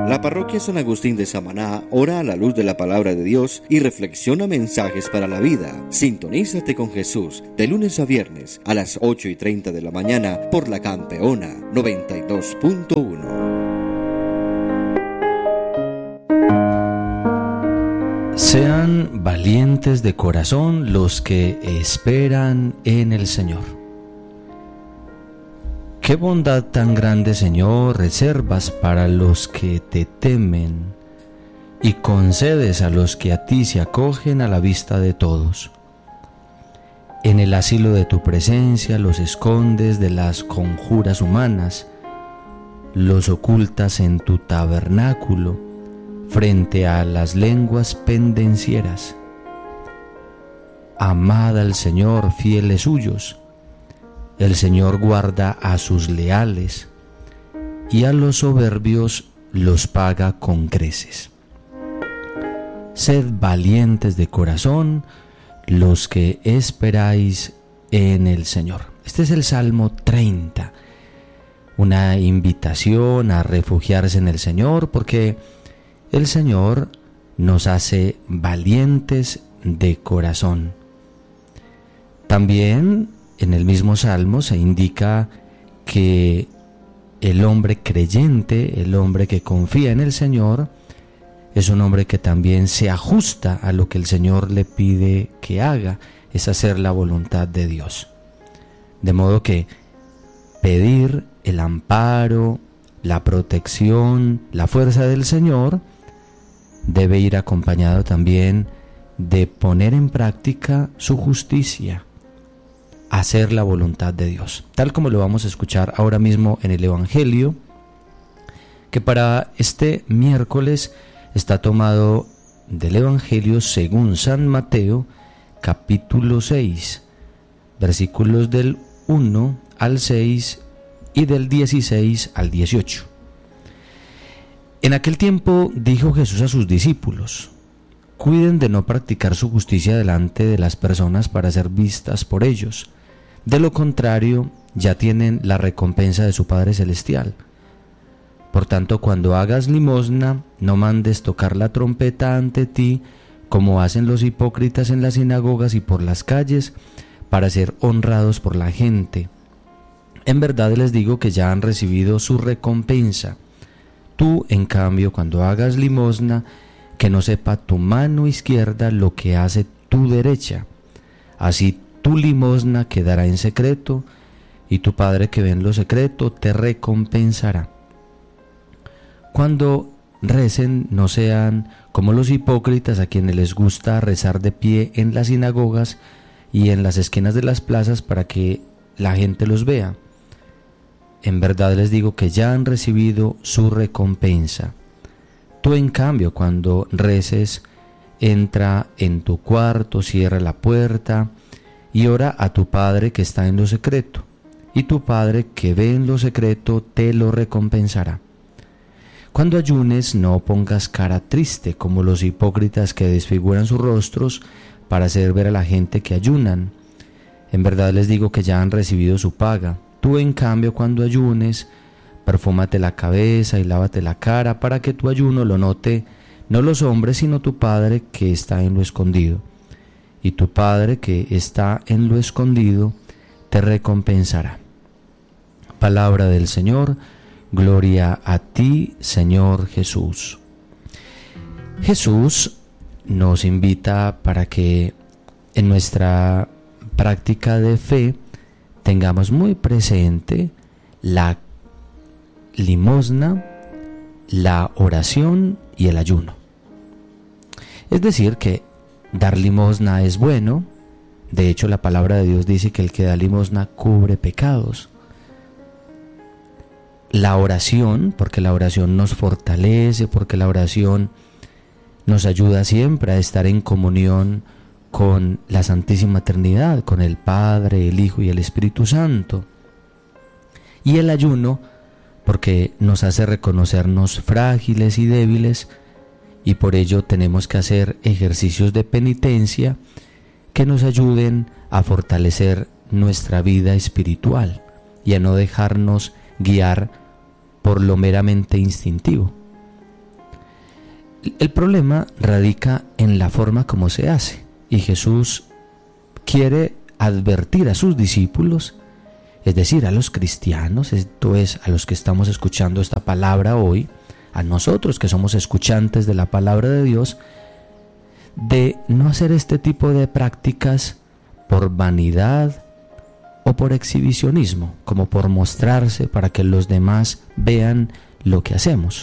La parroquia San Agustín de Samaná ora a la luz de la palabra de Dios y reflexiona mensajes para la vida. Sintonízate con Jesús de lunes a viernes a las 8:30 de la mañana por la Campeona 92.1. Sean valientes de corazón los que esperan en el Señor. Qué bondad tan grande, Señor, reservas para los que te temen y concedes a los que a ti se acogen a la vista de todos. En el asilo de tu presencia los escondes de las conjuras humanas, los ocultas en tu tabernáculo frente a las lenguas pendencieras. Amad al Señor, fieles suyos. El Señor guarda a sus leales y a los soberbios los paga con creces. Sed valientes de corazón los que esperáis en el Señor. Este es el Salmo 30, una invitación a refugiarse en el Señor, porque el Señor nos hace valientes de corazón. También en el mismo Salmo se indica que el hombre creyente, el hombre que confía en el Señor, es un hombre que también se ajusta a lo que el Señor le pide que haga, es hacer la voluntad de Dios. De modo que pedir el amparo, la protección, la fuerza del Señor debe ir acompañado también de poner en práctica su justicia, hacer la voluntad de Dios, tal como lo vamos a escuchar ahora mismo en el Evangelio, que para este miércoles está tomado del Evangelio según San Mateo, capítulo 6, versículos del 1 al 6 y del 16 al 18. En aquel tiempo dijo Jesús a sus discípulos: cuiden de no practicar su justicia delante de las personas para ser vistas por ellos. De lo contrario, ya tienen la recompensa de su Padre Celestial. Por tanto, cuando hagas limosna, no mandes tocar la trompeta ante ti, como hacen los hipócritas en las sinagogas y por las calles, para ser honrados por la gente. En verdad les digo que ya han recibido su recompensa. Tú, en cambio, cuando hagas limosna, que no sepa tu mano izquierda lo que hace tu derecha. Así tu limosna quedará en secreto, y tu Padre que ve en lo secreto te recompensará. Cuando recen, no sean como los hipócritas, a quienes les gusta rezar de pie en las sinagogas y en las esquinas de las plazas para que la gente los vea. En verdad les digo que ya han recibido su recompensa. Tú, en cambio, cuando reces, entra en tu cuarto, cierra la puerta y ora a tu Padre que está en lo secreto, y tu Padre que ve en lo secreto te lo recompensará. Cuando ayunes, no pongas cara triste como los hipócritas que desfiguran sus rostros para hacer ver a la gente que ayunan. En verdad les digo que ya han recibido su paga. Tú, en cambio, cuando ayunes, perfúmate la cabeza y lávate la cara, para que tu ayuno lo note no los hombres, sino tu Padre que está en lo escondido. Y tu Padre que está en lo escondido te recompensará. Palabra del Señor. Gloria a ti, Señor Jesús. Jesús nos invita para que en nuestra práctica de fe tengamos muy presente la limosna, la oración y el ayuno. Es decir, que dar limosna es bueno. De hecho, la palabra de Dios dice que el que da limosna cubre pecados. La oración, porque la oración nos fortalece, porque la oración nos ayuda siempre a estar en comunión con la Santísima Trinidad, con el Padre, el Hijo y el Espíritu Santo. Y el ayuno, porque nos hace reconocernos frágiles y débiles, y por ello tenemos que hacer ejercicios de penitencia que nos ayuden a fortalecer nuestra vida espiritual y a no dejarnos guiar por lo meramente instintivo. El problema radica en la forma como se hace, y Jesús quiere advertir a sus discípulos, es decir, a los cristianos, esto es, a los que estamos escuchando esta palabra hoy, a nosotros que somos escuchantes de la palabra de Dios, de no hacer este tipo de prácticas por vanidad o por exhibicionismo, como por mostrarse para que los demás vean lo que hacemos.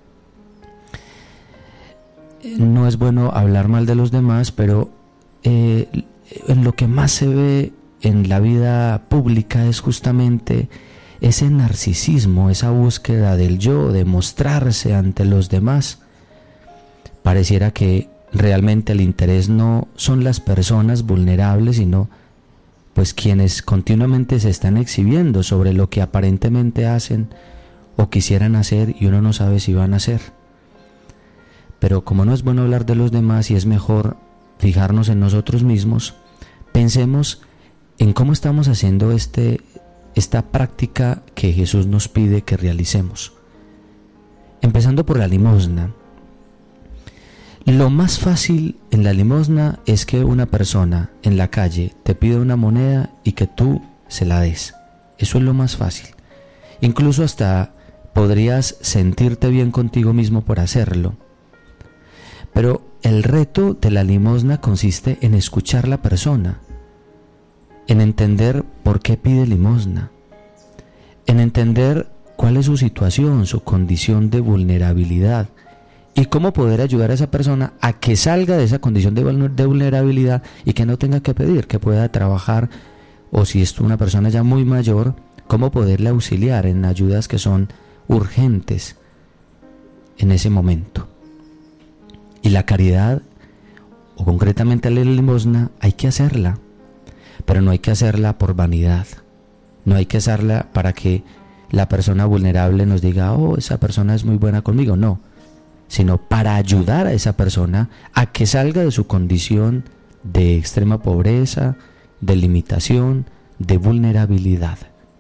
No es bueno hablar mal de los demás, pero en lo que más se ve en la vida pública es justamente ese narcisismo, esa búsqueda del yo, de mostrarse ante los demás. Pareciera que realmente el interés no son las personas vulnerables, sino pues quienes continuamente se están exhibiendo sobre lo que aparentemente hacen o quisieran hacer y uno no sabe si van a hacer. Pero como no es bueno hablar de los demás y es mejor fijarnos en nosotros mismos, pensemos en cómo estamos haciendo esta práctica que Jesús nos pide que realicemos. Empezando por la limosna. Lo más fácil en la limosna es que una persona en la calle te pida una moneda y que tú se la des. Eso es lo más fácil. Incluso hasta podrías sentirte bien contigo mismo por hacerlo. Pero el reto de la limosna consiste en escuchar a la persona, en entender por qué pide limosna, en entender cuál es su situación, su condición de vulnerabilidad y cómo poder ayudar a esa persona a que salga de esa condición de vulnerabilidad y que no tenga que pedir, que pueda trabajar, o si es una persona ya muy mayor, cómo poderle auxiliar en ayudas que son urgentes en ese momento. Y la caridad, o concretamente la limosna, hay que hacerla, pero no hay que hacerla por vanidad. No hay que hacerla para que la persona vulnerable nos diga, oh, esa persona es muy buena conmigo. No, sino para ayudar a esa persona a que salga de su condición de extrema pobreza, de limitación, de vulnerabilidad.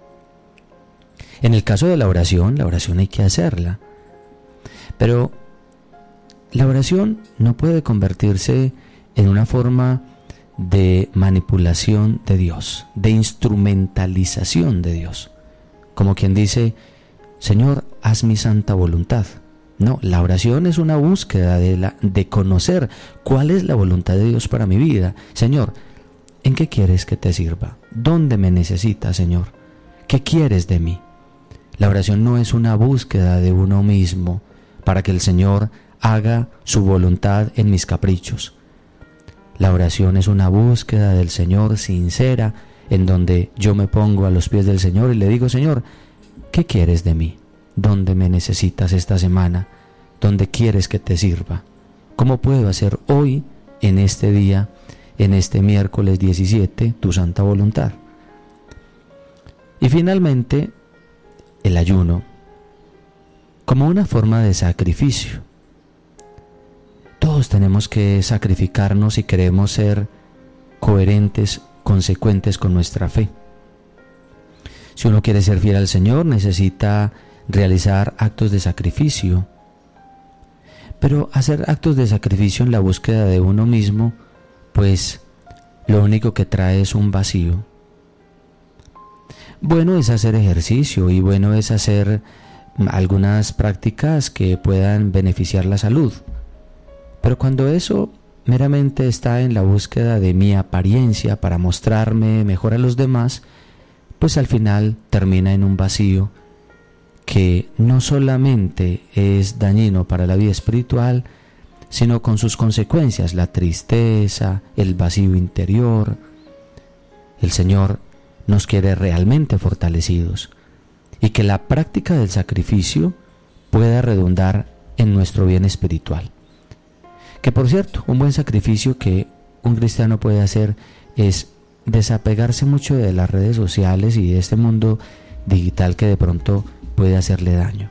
En el caso de la oración hay que hacerla, pero la oración no puede convertirse en una forma de manipulación de Dios, de instrumentalización de Dios, como quien dice, Señor, haz mi santa voluntad. No, la oración es una búsqueda de conocer cuál es la voluntad de Dios para mi vida. Señor, ¿en qué quieres que te sirva? ¿Dónde me necesitas, Señor? ¿Qué quieres de mí? La oración no es una búsqueda de uno mismo para que el Señor haga su voluntad en mis caprichos. La oración es una búsqueda del Señor sincera, en donde yo me pongo a los pies del Señor y le digo, Señor, ¿qué quieres de mí? ¿Dónde me necesitas esta semana? ¿Dónde quieres que te sirva? ¿Cómo puedo hacer hoy, en este día, en este miércoles 17, tu santa voluntad? Y finalmente, el ayuno, como una forma de sacrificio. Todos tenemos que sacrificarnos si queremos ser coherentes, consecuentes con nuestra fe. Si uno quiere ser fiel al Señor, necesita realizar actos de sacrificio. Pero hacer actos de sacrificio en la búsqueda de uno mismo, pues lo único que trae es un vacío. Bueno es hacer ejercicio y bueno es hacer algunas prácticas que puedan beneficiar la salud. Pero cuando eso meramente está en la búsqueda de mi apariencia para mostrarme mejor a los demás, pues al final termina en un vacío que no solamente es dañino para la vida espiritual, sino con sus consecuencias, la tristeza, el vacío interior. El Señor nos quiere realmente fortalecidos y que la práctica del sacrificio pueda redundar en nuestro bien espiritual. Que por cierto, un buen sacrificio que un cristiano puede hacer es desapegarse mucho de las redes sociales y de este mundo digital que de pronto puede hacerle daño.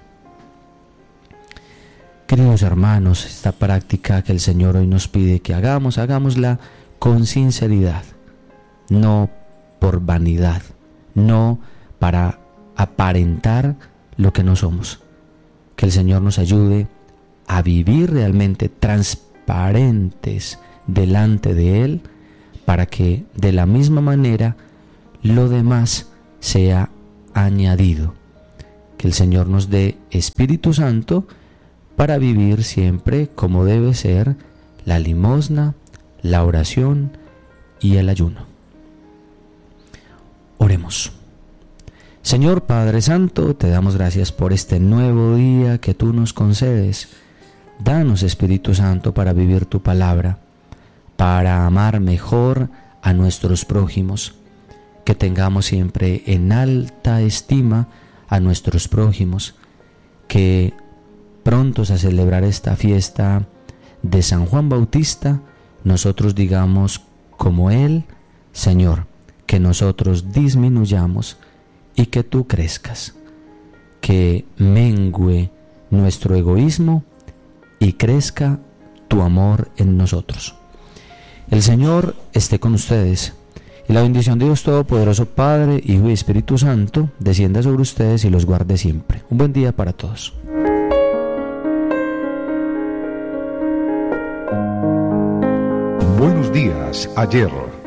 Queridos hermanos, esta práctica que el Señor hoy nos pide que hagámosla con sinceridad, no por vanidad, no para aparentar lo que no somos. Que el Señor nos ayude a vivir realmente transparentes delante de Él, para que de la misma manera lo demás sea añadido. Que el Señor nos dé Espíritu Santo para vivir siempre como debe ser la limosna, la oración y el ayuno. Oremos. Señor Padre Santo, te damos gracias por este nuevo día que tú nos concedes. Danos, Espíritu Santo, para vivir tu palabra, para amar mejor a nuestros prójimos, que tengamos siempre en alta estima a nuestros prójimos, que prontos a celebrar esta fiesta de San Juan Bautista, nosotros digamos como Él: Señor, que nosotros disminuyamos y que tú crezcas, que mengue nuestro egoísmo y crezca tu amor en nosotros. El Señor esté con ustedes, y la bendición de Dios Todopoderoso, Padre, Hijo y Espíritu Santo, descienda sobre ustedes y los guarde siempre. Un buen día para todos. Buenos días, ayer.